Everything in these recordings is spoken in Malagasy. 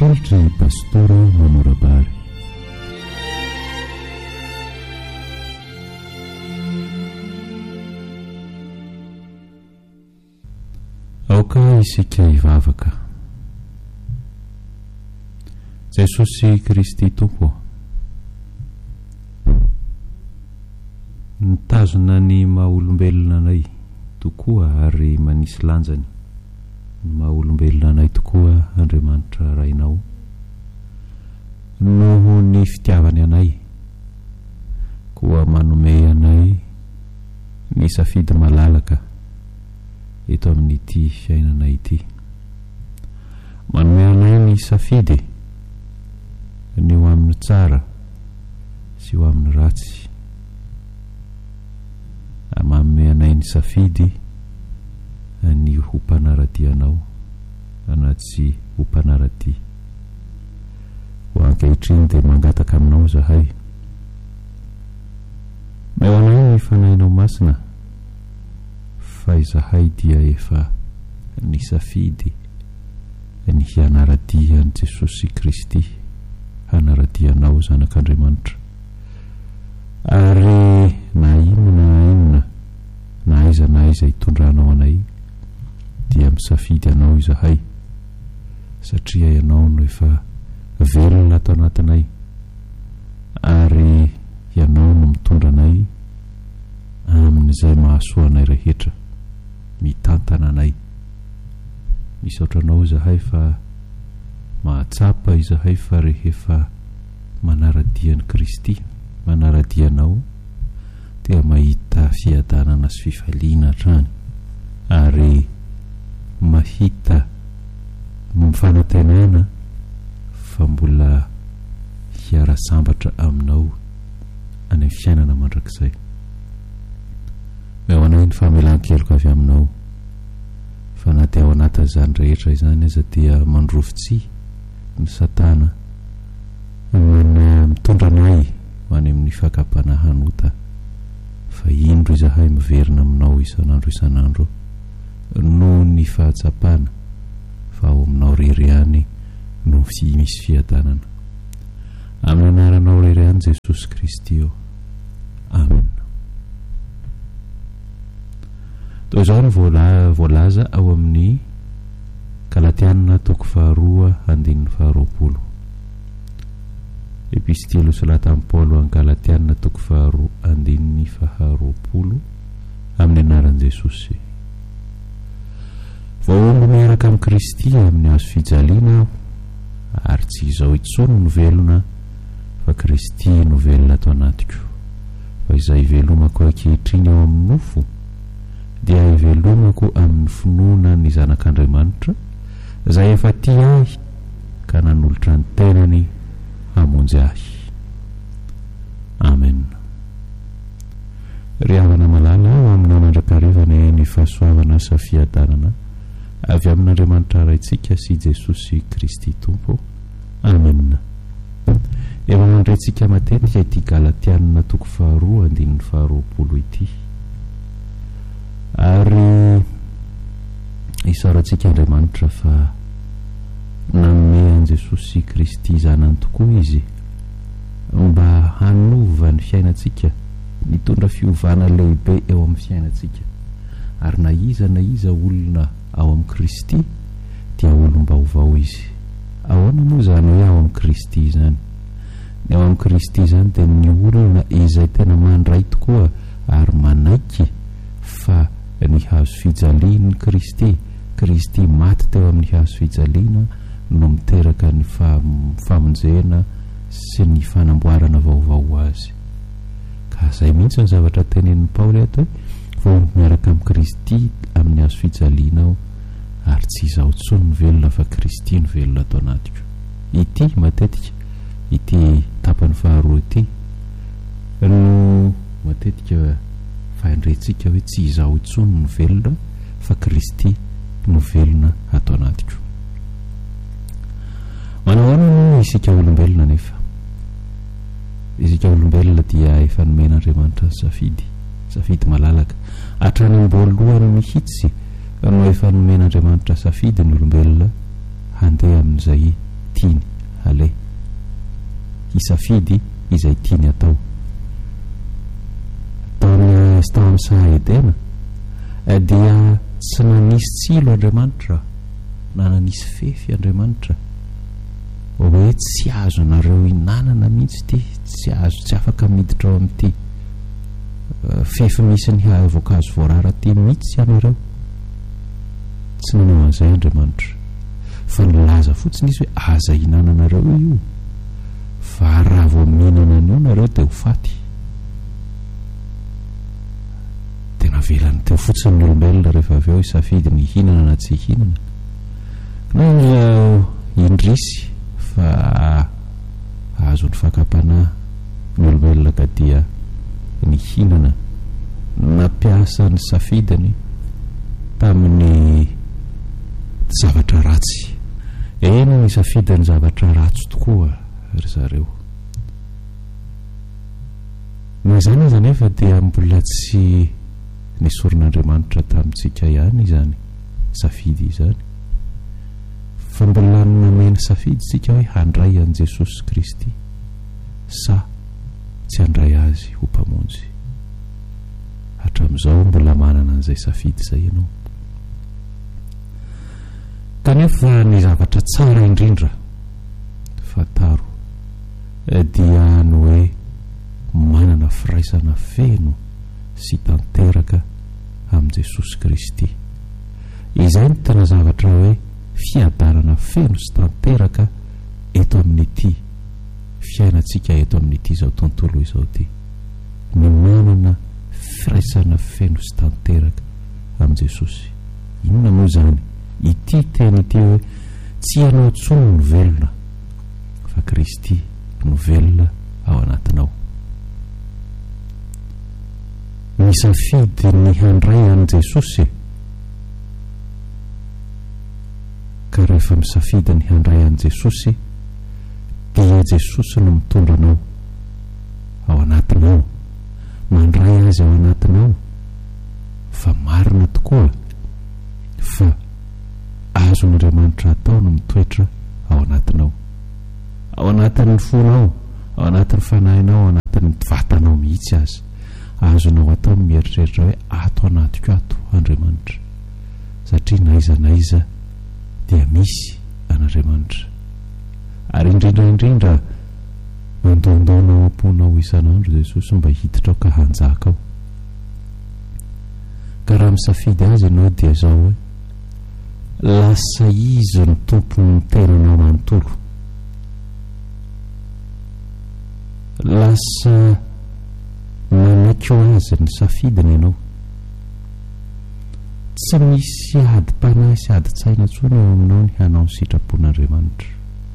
tolotry pastora mamorabary. aoka isika hivavaka. Jesosy Kristy tompo, nitazona ny maha-olombelona anay tokoa ary manisy lanjany. Ny maha-olombelona anay tokoa Andriamanitra rainao noho ny fitiavany anay, koa manome anay ny safidy malalaka eto amin'ity fiainana ity. Manome anay ny safidy ny ho amin'ny tsara sy ho amin'ny ratsy. Manome anay ny safidy ny ho mpanaradianao anaty ho mpanarady. Ho ankehitriny dia mangataka aminao zahay. Meo anay ny fanahinao masina fa izahay dia efa ny safidy ny hianaradian Jesosy Kristy, hanaradianao zanak'Andriamanitra. Ary na inona na aiza hitondranao anay dia misafidy anao izahay, satria ianao no efa velona ato anatinay ary ianao no mitondra anay amin'izay mahasoa anay rehetra, mitantana anay. Misaotranao izahay fa mahatsapa izahay fa rehefa manaradian'i Kristy, manaradianao dia mahita fiadanana sy fifaliana hatrany ary mahita mifanantenana fa mbola hiara-sambatra aminao any fiainana mandrakizay. Meo anay ny famelan-keloko avy aminao, fa na dia ao anatin'izany rehetra izany aza dia mandrovitsy ny Satana mitondra anay many amin'ny fakapana hanota. Fa indro izahay miverina aminao isan'andro noho ny fahatsapana, fa ao aminao rery ihany no misy fiadanana. Amin'ny anaranao rery ihany Jesosy Kristy eo. Amen. Toy izao no voalaza ao amin'ny Galatianina 2:2-20. Epistilo Salatany Paolo an Galatianina 2:2-20 amin'ny anaran'i Jesosy. Voaomby miaraka amin'ny Kristy amin'ny hazo fijaliana aho, ary tsy izao intsony no velona fa Kristy no velona ato anatiko. Fa izay velomako ankehitriny ao amin'ny nofo dia ivelomako amin'ny finoana ny zanak'Andriamanitra izay efa tia ahy ka nanolotra ny tenany hamonjy ahy. Amen. Ry havana malala ao amin'ny mandrakariva ny fahasoavana sy fiadanana avy amin'Andriamanitra raintsika sy Jesosy Kristy Tompo. Amen. Efa mandrentsika matetika ity Galatianina 2:2-20 ity. Ary isaorantsika Andriamanitra fa nanome an Jesosy Kristy zanany tokoa izy mba hanova ny fiainantsika, nitondra fiovana lehibe eo amin'ny fiainantsika. Ary na iza olona ao amin'ny Kristy dia olom-baovao izy. Ahoana moa zany hoe ao amin'ny Kristy zany? Ny ao amin'ny Kristy zany dia ny olona izay tena mandray tokoa ary manaiky fa ny hazo fijalian'i Kristy. Kristy maty teo amin'ny hazo fijaliana no miteraka ny famonjena sy ny fanamboarana vaovao azy. Ka izay mihitsy ny zavatra tenenin'i Paoly ato hoe voaomby miaraka amin'ny Kristy amin'ny hazo fijaliana aho, ary tsy izaho intsony ny velona fa Kristy ny velona ato anatiko. Ity matetika, ity tapany faharoa ity no matetika fahandrentsika hoe tsy izaho intsony ny velona fa Kristy no velona ato anatiko. Manahoana no isika olombelona nefa? Isika olombelona dia efa nomen'Andriamanitra safidy malalaka. Hatrany am-boalohany mihitsy no efa nomen'Andriamanitra safidy ny olombelona handeha amin'izay tiany ale hisafidy izay tiany atao taony Sahedena dia tsy nanisy tsilo Andriamanitra na nanisy fefy Andriamanitra hoe tsy azo nareo inanana mihitsy ty, tsy azo, tsy afaka miditra ao amin'ity fefy misy ny voankazo voarara ty mihitsy ianareo. Tsy nanao an'izay Andriamanitra fa nilaza fotsiny izy hoe aza inananareo io fa raha vao mihinana an'io nareo dia ho faty. Tena velany teo fotsiny ny olombelona rehefa avy eo hisafidy ny hinana na tsy hinana na indrisy fa azo ny fakapana ny olombelona ka dia ny hinana nampiasa ny safidiny tamin'ny zavatra ratsy. Eny ny safidiny zavatra ratsy tokoa ry zareo. Na zany aza nefa dia mbola tsy nisoron'Andriamanitra tamintsika ihany izany safidy izany, fa mbola namena safidy tsika hoe handray an' Jesosy Kristy sa tsy handray azy ho mpamonjy. Hatramin'izao mbola manana an'izay safidy izay ianao. Kanefa ny zavatra tsara indrindra fataro dia ny hoe manana firaisana feno sy tanteraka amin'i Jesosy Kristy. Izay no tena zavatra hoe fiadarana feno sy tanteraka eto amin'ity fiainantsika eto amin'ity zao tontolo izao ty, ny manana firaisana feno sy tanteraka amin'i Jesosy. Inona moa zany? Ity teny ity hoe tsy ianao tsony no velona fa Kristy no velona ao anatinao. Misafidy ny handray an' Jesosy ka rehefa misafidy ny handray an' Jesosy dia Jesosy no mitondra anao ao anatinao, mandray azy ao anatinao. Fa marina tokoa fa azon'Andriamanitra atao no mitoetra ao anatinao, ao anatin'ny fonao, ao anatin'ny fanahinao, ao anatin'ny vatanao mihitsy azy. Azonao atao mieritreritra hoe ato anatiko ato Andriamanitra, satria na iza dia misy an'Andriamanitra. Ary indrindra mandondonao amponao isan'andro Jesosy mba hiditra ao ka hanjaka ao. Ka raha misafidy azy ianao dia zao hoe lasa izy ny tompony ny tenanao manontolo, lasa manaiky azy ny safidiny ianao. Tsy misy adi-panahy sy adi-tsaina intsony eo aminao ny hanao ny sitrapon'Andriamanitra,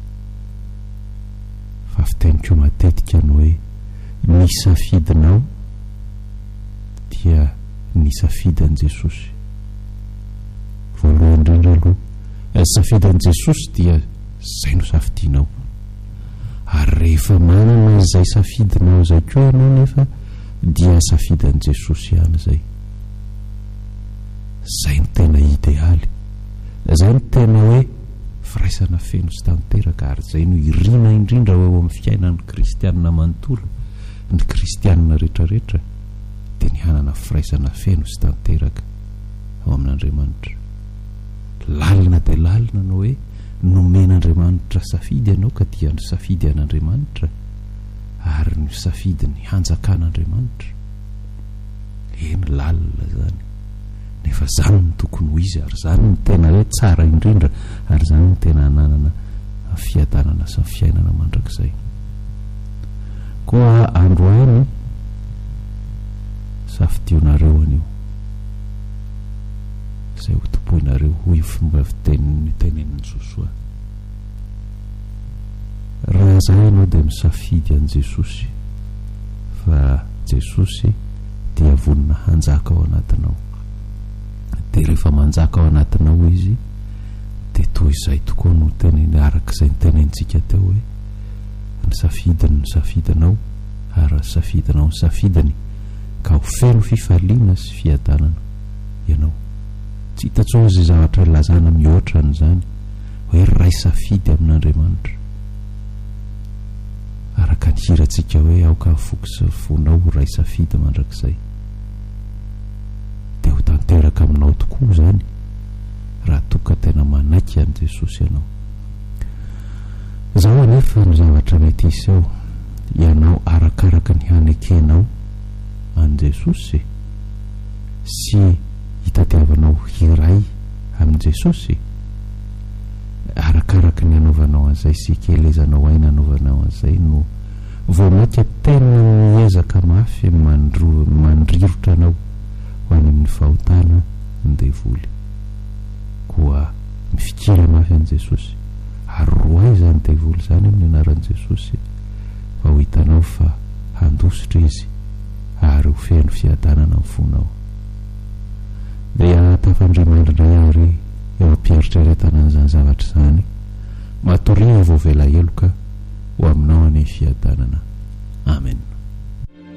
fa fiteniko matetika ny hoe ny safidinao dia ny safidin'i Jesosy. Voalohany indrindra aloha safidin'i Jesosy dia zay no safidinao. Ary rehefa manana izay safidinao zay koa ianao nefa dia safidin'i Jesosy ihany zay. Zay no tena idealy, zay no tena hoe firaisana feno sy tanteraka. Ary zay no irina indrindra eo amin'ny fiainan'ny kristianina manontolo, ny kristianina rehetrarehetra dia ny hanana firaisana feno sy tanteraka ao amin'Andriamanitra. Lalina dia lalina no hoe nomen'Andriamanitra safidy ianao ka dia ny safidy an'Andriamanitra ary ny safidy ny hanjakan'Andriamanitra. Eny lalina zany, nefa zany no tokony ho izy, ary zany no tena hoe tsara indrindra, ary zany no tena hananana fiadanana sy fiainana mandrakizay. Koa androany safidionareo anio izay ho topoinareo hoy fomba fiteniny tenenin'ny Sosoa. Raha zay ianao dia misafidy an' Jesosy, fa Jesosy dia vonina hanjaka ao anatinao. Dia rehefa manjaka ao anatinao izy dia toy izay tokoa no teneny, arak'izay nitenentsika teo hoe ny safidiny ny safidinao ary safidinao ny safidiny, ka ho feno fifaliana sy fiadanana ianao. Tsy hitantsony izay zavatra lazana mihoatra n'izany hoe ray safidy amin'Andriamanitra araka ny hirantsika hoe aoka fokisy fonao ray safidy mandrakizay dia ho tanteraka aminao tokoa zany raha toka tena manaiky an' Jesosy ianao. Zaho anefa ny zavatra mety iseo ianao arakaraka ny hanekenao an' Jesosy sy hitadiavanao hiray amin' Jesosy, arakaraka ny anaovanao an'izay sy kelezanao aina anaovanao an'izay no vao maika tena miezaka mafy mandrirotra anao ho any amin'ny fahotana ny devoly, koa mifikira mafy an' Jesosy ary roay zany devoly zany amin'ny anaran'i Jesosy fa ho hitanao fa handositra izy ary ho feno fiadanana ny fonao. Dia tafandrimandry indray ary eo ampieritrretana an'izany zavatra zany, matoria vao vela eloka ho aminao any fiadanana.